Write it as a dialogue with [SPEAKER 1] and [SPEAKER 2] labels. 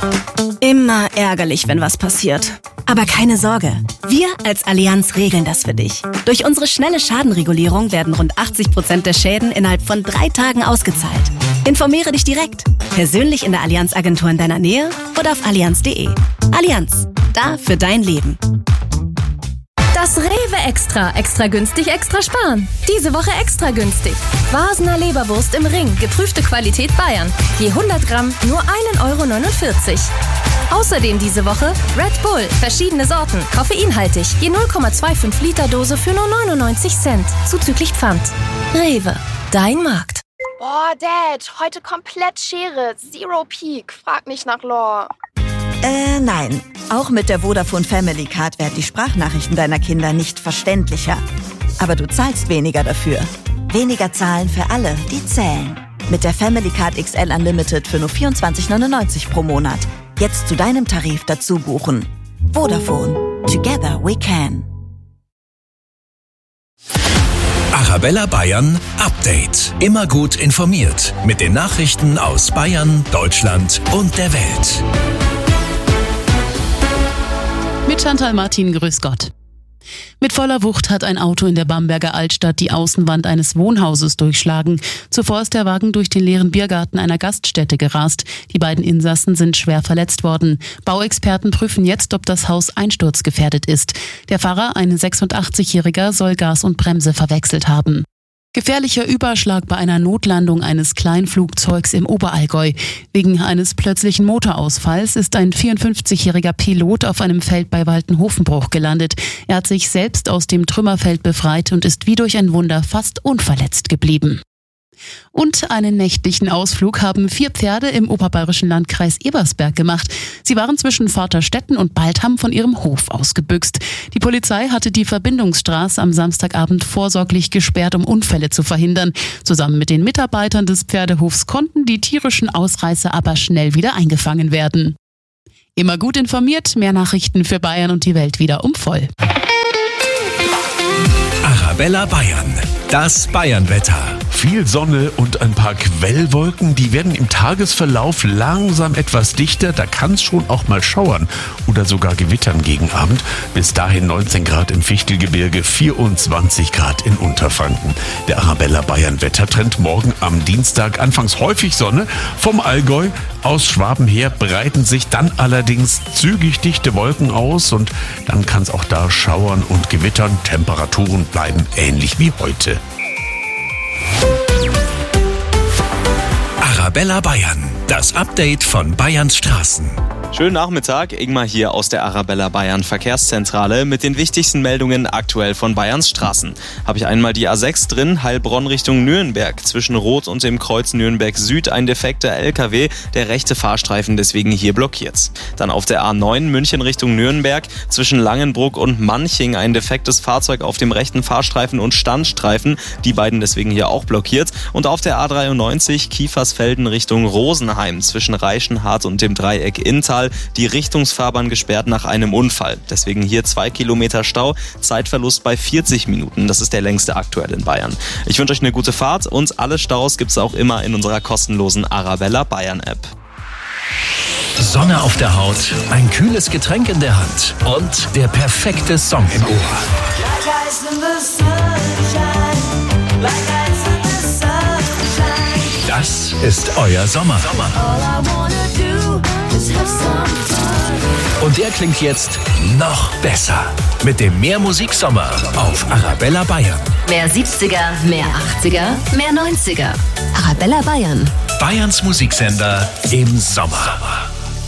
[SPEAKER 1] Immer ärgerlich, wenn was passiert. Aber keine Sorge, wir als Allianz regeln das für dich. Durch unsere schnelle Schadenregulierung werden rund 80% der Schäden innerhalb von 3 Tagen ausgezahlt. Informiere dich direkt, persönlich in der Allianz-Agentur in deiner Nähe oder auf allianz.de. Allianz, da für dein Leben.
[SPEAKER 2] Das Rewe Extra. Extra günstig, extra sparen. Diese Woche extra günstig. Vasener Leberwurst im Ring. Geprüfte Qualität Bayern. Je 100 Gramm nur 1,49 €. Außerdem diese Woche Red Bull. Verschiedene Sorten. Koffeinhaltig. Je 0,25 Liter Dose für nur 99 Cent. Zuzüglich Pfand. Rewe. Dein Markt.
[SPEAKER 3] Boah, Dad. Heute komplett Schere. Zero Peak. Frag nicht nach Lore.
[SPEAKER 4] Nein. Auch mit der Vodafone Family Card werden die Sprachnachrichten deiner Kinder nicht verständlicher. Aber du zahlst weniger dafür. Weniger zahlen für alle, die zählen. Mit der Family Card XL Unlimited für nur 24,99 € pro Monat. Jetzt zu deinem Tarif dazu buchen. Vodafone. Together we can.
[SPEAKER 5] Arabella Bayern Update. Immer gut informiert mit den Nachrichten aus Bayern, Deutschland und der Welt.
[SPEAKER 6] Mit Chantal Martin, grüß Gott. Mit voller Wucht hat ein Auto in der Bamberger Altstadt die Außenwand eines Wohnhauses durchschlagen. Zuvor ist der Wagen durch den leeren Biergarten einer Gaststätte gerast. Die beiden Insassen sind schwer verletzt worden. Bauexperten prüfen jetzt, ob das Haus einsturzgefährdet ist. Der Fahrer, ein 86-Jähriger, soll Gas und Bremse verwechselt haben. Gefährlicher Überschlag bei einer Notlandung eines Kleinflugzeugs im Oberallgäu. Wegen eines plötzlichen Motorausfalls ist ein 54-jähriger Pilot auf einem Feld bei Waltenhofenbruch gelandet. Er hat sich selbst aus dem Trümmerfeld befreit und ist wie durch ein Wunder fast unverletzt geblieben. Und einen nächtlichen Ausflug haben 4 Pferde im oberbayerischen Landkreis Ebersberg gemacht. Sie waren zwischen Vaterstetten und Baltham von ihrem Hof ausgebüxt. Die Polizei hatte die Verbindungsstraße am Samstagabend vorsorglich gesperrt, um Unfälle zu verhindern. Zusammen mit den Mitarbeitern des Pferdehofs konnten die tierischen Ausreißer aber schnell wieder eingefangen werden. Immer gut informiert, mehr Nachrichten für Bayern und die Welt wieder voll.
[SPEAKER 5] Arabella Bayern. Das Bayernwetter.
[SPEAKER 7] Viel Sonne und ein paar Quellwolken, die werden im Tagesverlauf langsam etwas dichter. Da kann es schon auch mal schauern oder sogar gewittern gegen Abend. Bis dahin 19 Grad im Fichtelgebirge, 24 Grad in Unterfranken. Der Arabella Bayern Wettertrend morgen am Dienstag. Anfangs häufig Sonne. Vom Allgäu aus Schwaben her breiten sich dann allerdings zügig dichte Wolken aus und dann kann es auch da schauern und gewittern. Temperaturen bleiben ähnlich wie heute.
[SPEAKER 5] Arabella Bayern. Das Update von Bayerns Straßen.
[SPEAKER 8] Schönen Nachmittag, Ingmar hier aus der Arabella Bayern Verkehrszentrale mit den wichtigsten Meldungen aktuell von Bayerns Straßen. Habe ich einmal die A6 drin, Heilbronn Richtung Nürnberg. Zwischen Rot und dem Kreuz Nürnberg Süd ein defekter LKW, der rechte Fahrstreifen deswegen hier blockiert. Dann auf der A9 München Richtung Nürnberg, zwischen Langenbruck und Manching ein defektes Fahrzeug auf dem rechten Fahrstreifen und Standstreifen, die beiden deswegen hier auch blockiert. Und auf der A93 Kiefersfelden Richtung Rosenheim, zwischen Reichenhart und dem Dreieck Inntal, die Richtungsfahrbahn gesperrt nach einem Unfall. Deswegen hier 2 Kilometer Stau, Zeitverlust bei 40 Minuten. Das ist der längste aktuell in Bayern. Ich wünsche euch eine gute Fahrt und alle Staus gibt's auch immer in unserer kostenlosen Arabella Bayern App.
[SPEAKER 5] Sonne auf der Haut, ein kühles Getränk in der Hand und der perfekte Song im Ohr. Das ist euer Sommer. Und der klingt jetzt noch besser. Mit dem Mehr Musiksommer auf Arabella Bayern.
[SPEAKER 2] Mehr 70er, mehr 80er, mehr 90er. Arabella Bayern.
[SPEAKER 5] Bayerns Musiksender im Sommer.